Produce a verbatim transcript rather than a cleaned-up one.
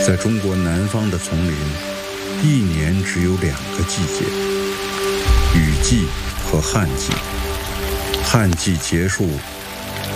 在中国南方的丛林，一年只有两个季节，雨季和旱季。旱季结束，